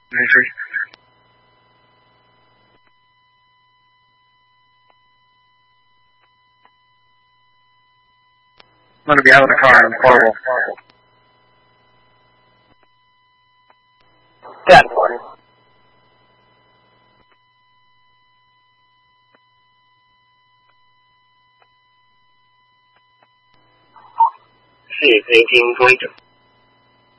Entry. I'm going to be out of the car in the portable. 10-40. CX 1822.